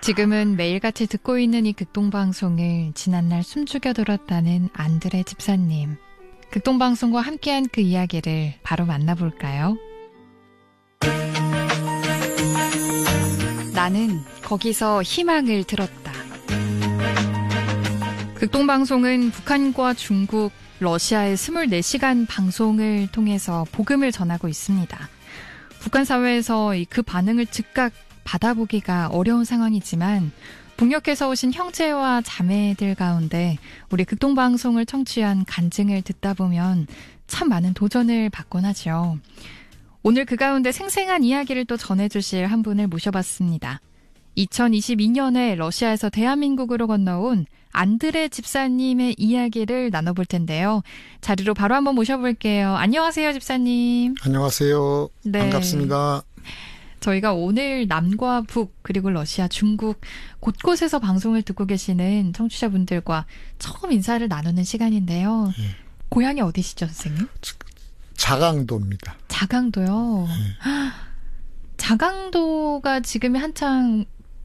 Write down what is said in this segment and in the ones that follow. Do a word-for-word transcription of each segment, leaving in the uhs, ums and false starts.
지금은 매일같이 듣고 있는 이 극동방송을 지난날 숨죽여 들었다는 안드레 집사님. 극동방송과 함께한 그 이야기를 바로 만나볼까요? 나는 거기서 희망을 들었다. 극동방송은 북한과 중국, 러시아의 이십사 시간 방송을 통해서 복음을 전하고 있습니다. 북한 사회에서 그 반응을 즉각 받아보기가 어려운 상황이지만 북녘에서 오신 형제와 자매들 가운데 우리 극동방송을 청취한 간증을 듣다 보면 참 많은 도전을 받곤 하죠. 오늘 그 가운데 생생한 이야기를 또 전해주실 한 분을 모셔봤습니다. 이천이십이 년에 러시아에서 대한민국으로 건너온 안드레 집사님의 이야기를 나눠볼 텐데요. 자리로 바로 한번 모셔볼게요. 안녕하세요, 집사님. 안녕하세요. 네. 반갑습니다. 저희가 오늘 남과 북 그리고 러시아, 중국 곳곳에서 방송을 듣고 계시는 청취자분들과 처음 인사를 나누는 시간인데요. 네. 고향이 어디시죠, 선생님? 자강도입니다. 자강도요? 네. 자강도가 지금이 한창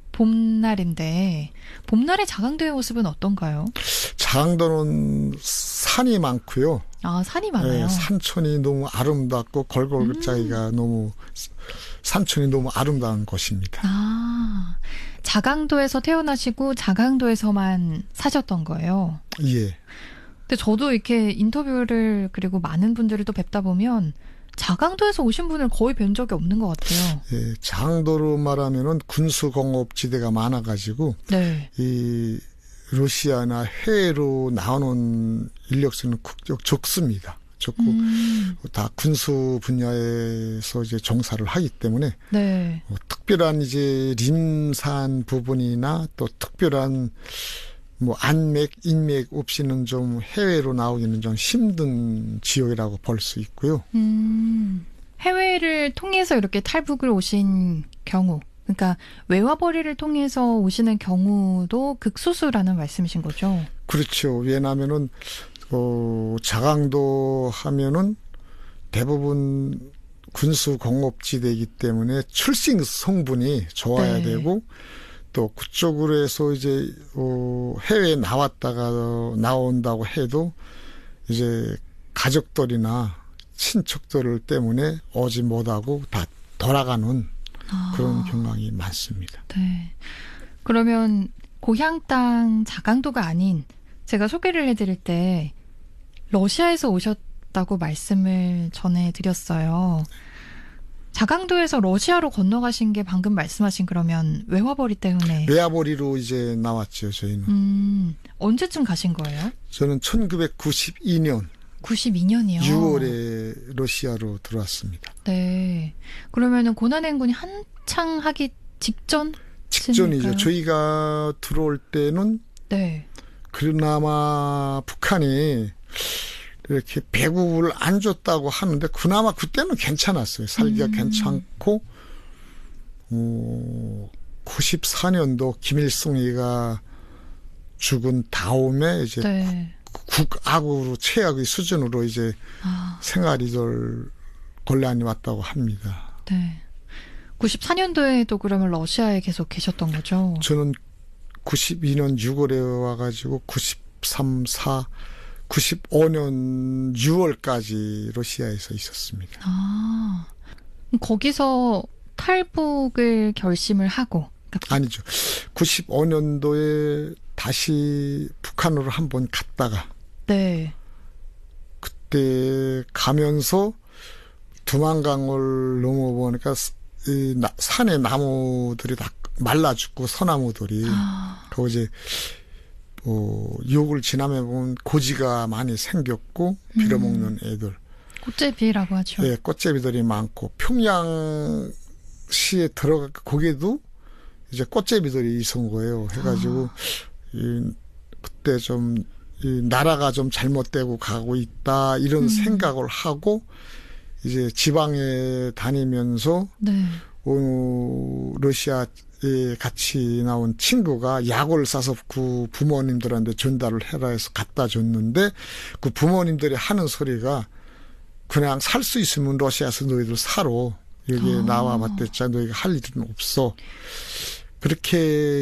봄날인데 봄날의 자강도의 모습은 어떤가요? 자강도는 산이 많고요. 아, 산이 많아요? 네, 산촌이 너무 아름답고 걸걸자기가 음. 너무 산촌이 너무 아름다운 곳입니다. 아, 자강도에서 태어나시고 자강도에서만 사셨던 거예요? 예. 근데 저도 이렇게 인터뷰를 그리고 많은 분들을 또 뵙다 보면 자강도에서 오신 분을 거의 뵌 적이 없는 것 같아요. 예, 자강도로 말하면은 군수공업지대가 많아가지고 네. 이 러시아나 해외로 나오는 인력수는 적습니다. 좋고 음. 다 군수 분야에서 이제 종사를 하기 때문에 네. 뭐 특별한 이제 림산 부분이나 또 특별한 뭐 안맥, 인맥 없이는 좀 해외로 나오기는 좀 힘든 지역이라고 볼 수 있고요. 음, 해외를 통해서 이렇게 탈북을 오신 경우, 그러니까 외화벌이를 통해서 오시는 경우도 극소수라는 말씀이신 거죠? 그렇죠. 왜냐하면은 어, 자강도 하면은 대부분 군수 공업지대이기 때문에 출생 성분이 좋아야 네. 되고 또 그쪽으로 해서 이제 어, 해외에 나왔다가 나온다고 해도 이제 가족들이나 친척들 때문에 오지 못하고 다 돌아가는 아. 그런 경향이 많습니다. 네. 그러면 고향 땅 자강도가 아닌 제가 소개를 해드릴 때 러시아에서 오셨다고 말씀을 전해드렸어요. 자강도에서 러시아로 건너가신 게 방금 말씀하신 그러면 외화벌이 때문에? 외화벌이로 이제 나왔죠, 저희는. 음, 언제쯤 가신 거예요? 저는 천구백구십이 년. 구십이 년이요? 유월에 러시아로 들어왔습니다. 네. 그러면은 고난행군이 한창 하기 직전? 직전이죠. 저희가 들어올 때는 네. 그나마 북한이 이렇게 배국을 안 줬다고 하는데 그나마 그때는 괜찮았어요. 살기가 음. 괜찮고 어, 구십사 년도 김일성이가 죽은 다음에 이제 네. 국악으로 최악의 수준으로 이제 아. 생활이 좀 곤란이 왔다고 합니다. 네. 구십사 년도에도 그러면 러시아에 계속 계셨던 거죠? 저는 구십이 년 유월에 와가지고 구십삼, 사, 구십오 년 유월까지 러시아에서 있었습니다. 아, 거기서 탈북을 결심을 하고? 그러니까 아니죠. 구십오 년도에 다시 북한으로 한번 갔다가 네. 그때 가면서 두만강을 넘어보니까 이 나, 산의 나무들이 다 말라 죽고 소나무들이 아. 그 이제 뭐 욕을 지나면 보면 고지가 많이 생겼고 빌어먹는 애들. 꽃제비라고 하죠. 네, 꽃제비들이 많고 평양시에 들어가 거기에도 이제 꽃제비들이 있은 거예요. 해가지고 아. 이, 그때 좀 이 나라가 좀 잘못되고 가고 있다 이런 음. 생각을 하고 이제 지방에 다니면서 네. 어, 러시아에 같이 나온 친구가 약을 싸서 그 부모님들한테 전달을 해라 해서 갖다 줬는데 그 부모님들이 하는 소리가 그냥 살 수 있으면 러시아에서 너희들 살아. 여기에 아. 나와 봤댔자 너희가 할 일은 없어. 그렇게